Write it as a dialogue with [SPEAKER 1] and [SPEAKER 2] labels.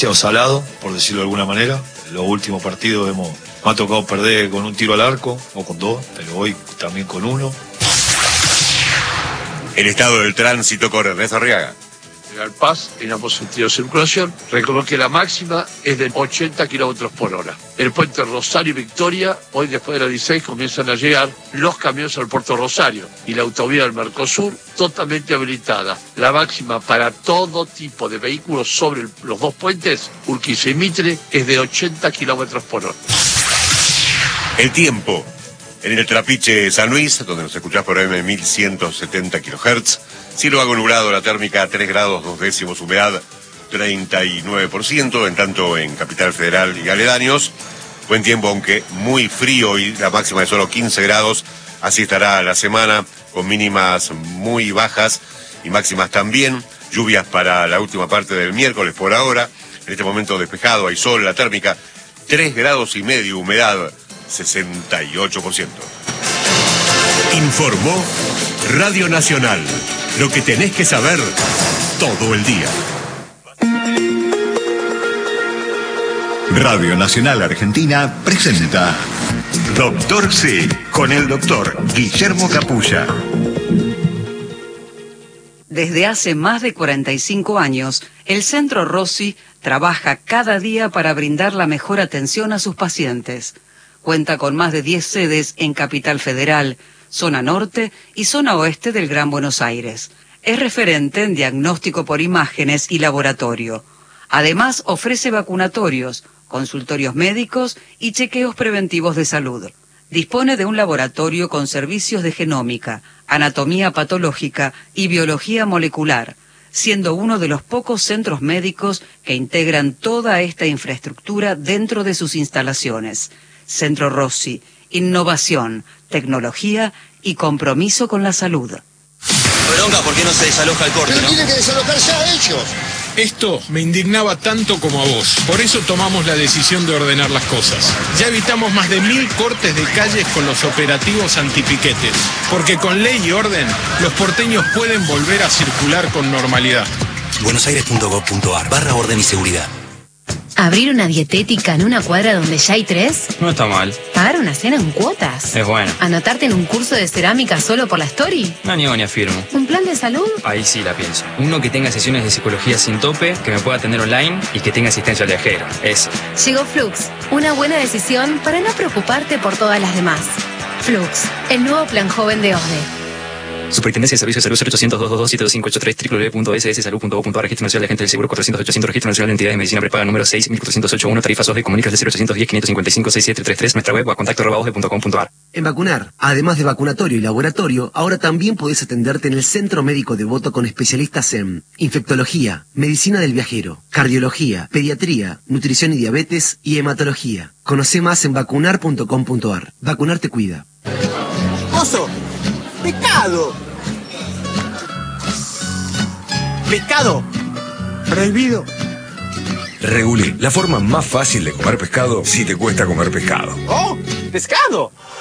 [SPEAKER 1] demasiado salado, por decirlo de alguna manera. En los últimos partidos me ha tocado perder con un tiro al arco, o con dos, pero hoy también con uno.
[SPEAKER 2] El estado del tránsito con Ernesto Arriaga.
[SPEAKER 3] General Paz, en ambos sentidos de circulación. Recordó que la máxima es de 80 kilómetros por hora. El puente Rosario y Victoria, hoy después de las 16 comienzan a llegar los camiones al puerto Rosario y la autovía del Mercosur totalmente habilitada. La máxima para todo tipo de vehículos sobre los dos puentes, Urquiza y Mitre, es de 80 kilómetros por hora.
[SPEAKER 2] El tiempo. En el Trapiche San Luis, donde nos escuchás por AM 1170 kHz, cielo algo nublado, la térmica 3 grados 2 décimos, humedad 39%, en tanto en Capital Federal y aledaños. Buen tiempo, aunque muy frío, y la máxima de solo 15 grados, así estará la semana, con mínimas muy bajas y máximas también. Lluvias para la última parte del miércoles por ahora. En este momento despejado, hay sol, la térmica 3 grados y medio, humedad 68%.
[SPEAKER 4] Informó Radio Nacional. Lo que tenés que saber todo el día. Radio Nacional Argentina presenta Doctor C, con el doctor Guillermo Capulla.
[SPEAKER 5] Desde hace más de 45 años, el Centro Rossi trabaja cada día para brindar la mejor atención a sus pacientes. Cuenta con más de 10 sedes en Capital Federal, zona norte y zona oeste del Gran Buenos Aires. Es referente en diagnóstico por imágenes y laboratorio. Además, ofrece vacunatorios, consultorios médicos y chequeos preventivos de salud. Dispone de un laboratorio con servicios de genómica, anatomía patológica y biología molecular, siendo uno de los pocos centros médicos que integran toda esta infraestructura dentro de sus instalaciones. Centro Rossi, innovación, tecnología y compromiso con la salud.
[SPEAKER 6] Bronca, ¿por qué no se desaloja el corte?
[SPEAKER 7] Pero tienen que desalojar ya ellos.
[SPEAKER 8] Esto me indignaba tanto como a vos. Por eso tomamos la decisión de ordenar las cosas. Ya evitamos más de 1000 cortes de calles con los operativos antipiquetes. Porque con ley y orden, los porteños pueden volver a circular con normalidad.
[SPEAKER 6] buenosaires.gov.ar/orden y seguridad.
[SPEAKER 9] ¿Abrir una dietética en una cuadra donde ya hay 3?
[SPEAKER 10] No está mal.
[SPEAKER 9] ¿Pagar una cena en cuotas?
[SPEAKER 10] Es bueno.
[SPEAKER 9] ¿Anotarte en un curso de cerámica solo por la story?
[SPEAKER 10] No niego ni afirmo.
[SPEAKER 9] ¿Un plan de salud?
[SPEAKER 10] Ahí sí la pienso. Uno que tenga sesiones de psicología sin tope, que me pueda atender online y que tenga asistencia al viajero. Eso.
[SPEAKER 9] Llegó Flux, una buena decisión para no preocuparte por todas las demás. Flux, el nuevo plan joven de OSDE.
[SPEAKER 10] Superintendencia de Servicios de Salud 0800-222-7583 www.sssalud.gov.ar. Registro Nacional de Agentes del Seguro 400-800. Registro Nacional de Entidades de Medicina Prepaga número 6.408.1. Tarifas OSDE. Comunicas de 0810-555-6733. Nuestra web o a contacto@osde.com.ar.
[SPEAKER 11] En Vacunar, además de vacunatorio y laboratorio, ahora también podés atenderte en el Centro Médico Devoto con especialistas en infectología, medicina del viajero, cardiología, pediatría, nutrición y diabetes y hematología. Conoce más en vacunar.com.ar. Vacunar te cuida.
[SPEAKER 7] ¡Oso! ¡Pescado! ¡Pescado! ¡Prohibido!
[SPEAKER 4] Regulí, la forma más fácil de comer pescado si te cuesta comer pescado.
[SPEAKER 7] ¡Oh! ¡Pescado!